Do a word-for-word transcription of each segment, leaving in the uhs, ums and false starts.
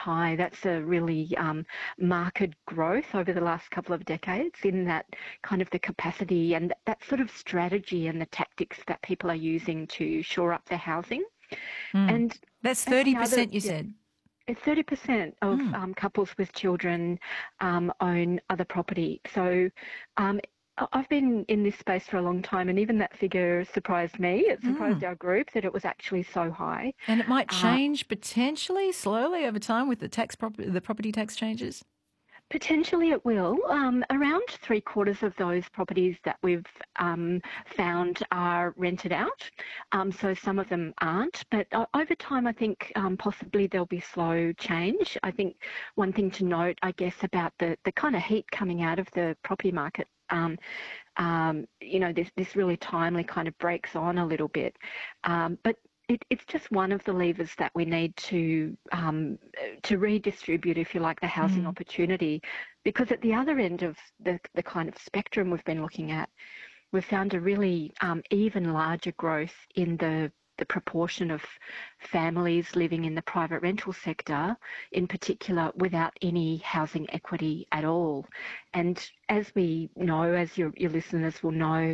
high. That's a really um, marked growth over the last couple of decades in that kind of the capacity and that sort of strategy and the tactics that people are using to shore up their housing. Mm. And that's and thirty the other, percent, you yeah, said? it's thirty percent of Mm. um, couples with children um, own other property. So um, I- I've been in this space for a long time, and even that figure surprised me. It surprised Mm. our group that it was actually so high. And it might Uh, change potentially slowly over time with the tax prop- the property tax changes? Potentially it will. Um, around three quarters of those properties that we've um, found are rented out. Um, so some of them aren't. But uh, over time, I think um, possibly there'll be slow change. I think one thing to note, I guess, about the, the kind of heat coming out of the property market, um, um, you know, this, this really timely kind of breaks on a little bit. Um, but it, it's just one of the levers that we need to um, to redistribute, if you like, the housing Mm. opportunity, because at the other end of the the kind of spectrum we've been looking at, we've found a really um, even larger growth in the the proportion of families living in the private rental sector, in particular, without any housing equity at all. And as we know, as your, your listeners will know,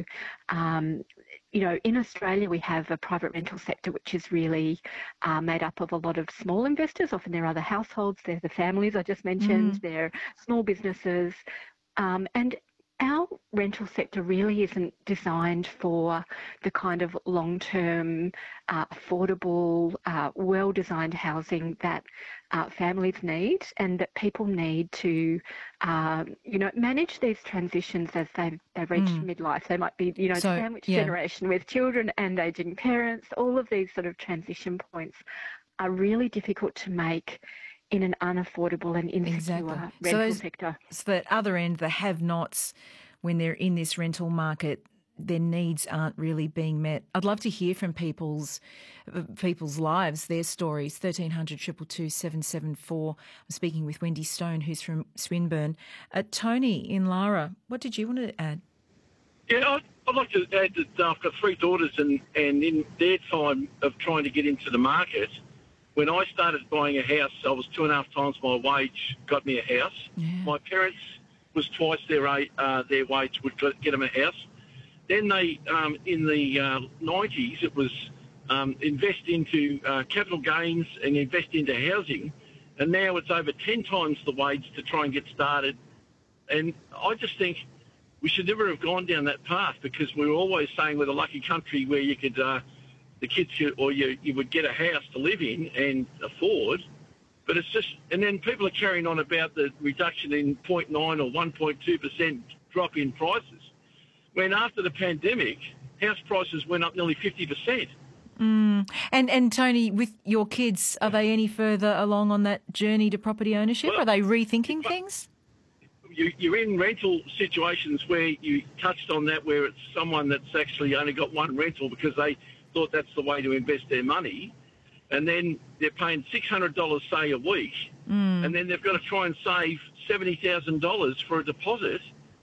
um, you know, in Australia we have a private rental sector which is really uh, made up of a lot of small investors. Often they're other households, they're the families I just mentioned, Mm. they're small businesses, um, and our rental sector really isn't designed for the kind of long-term, uh, affordable, uh, well-designed housing that uh, families need and that people need to, um, you know, manage these transitions as they've, they've reached Mm. midlife. They might be, you know, the So, sandwich yeah. generation with children and ageing parents. All of these sort of transition points are really difficult to make in an unaffordable and Exactly. insecure So rental those, sector. so that other end, the have-nots, when they're in this rental market, their needs aren't really being met. I'd love to hear from people's uh, people's lives, their stories. thirteen hundred, two two two, seven seven four. I'm speaking with Wendy Stone, who's from Swinburne. Uh, Tony in Lara, what did you want to add? Yeah, I'd, I'd like to add that uh, I've got three daughters, and, and in their time of trying to get into the market, when I started buying a house, I was two and a half times my wage got me a house. Yeah. My parents was twice their uh, their wage would get them a house. Then they, um, in the uh, nineties, it was um, invest into uh, capital gains and invest into housing, and now it's over ten times the wage to try and get started. And I just think we should never have gone down that path, because we were always saying we're the lucky country where you could, uh, the kids could, or you, you would get a house to live in and afford. But it's just, and then people are carrying on about the reduction in zero point nine or one point two percent drop in prices, when after the pandemic, house prices went up nearly fifty percent. Mm. And, and Tony, with your kids, are they any further along on that journey to property ownership? Well, are they rethinking things? You, you're in rental situations where you touched on that, where it's someone that's actually only got one rental because they thought that's the way to invest their money, and then they're paying six hundred dollars, say, a week, Mm. and then they've got to try and save seventy thousand dollars for a deposit.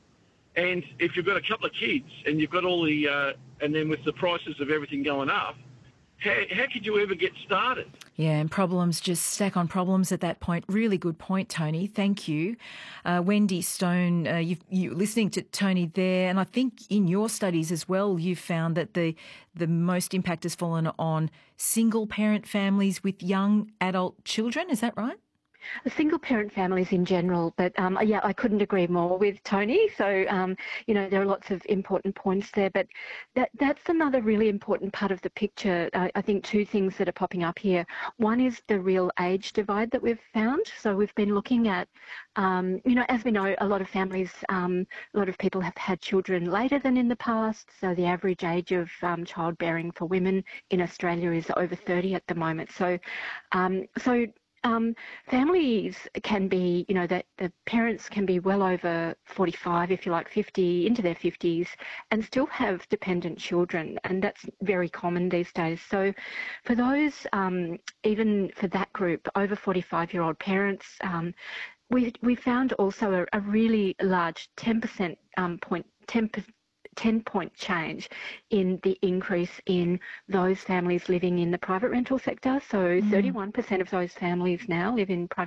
And if you've got a couple of kids and you've got all the, uh, and then with the prices of everything going up, how, how could you ever get started? Yeah, and problems just stack on problems at that point. Really good point, Tony. Thank you. Uh, Wendy Stone, uh, you've, you're listening to Tony there, and I think in your studies as well, you've found that the the most impact has fallen on single-parent families with young adult children. Is that right? Single parent families in general, but um, yeah, I couldn't agree more with Tony. So, um, you know, there are lots of important points there, but that that's another really important part of the picture. Uh, I think two things that are popping up here. One is the real age divide that we've found. So we've been looking at, um, you know, as we know, a lot of families, um, a lot of people have had children later than in the past. So the average age of um, childbearing for women in Australia is over thirty at the moment. So, um, so Um, families can be, you know, that the parents can be well over forty-five, if you like, fifty, into their fifties, and still have dependent children, and that's very common these days. So for those, um, even for that group, over forty-five-year-old parents, um, we we found also a, a really large ten percent um, point, ten percent ten-point change in the increase in those families living in the private rental sector. So Mm. thirty-one percent of those families now live in private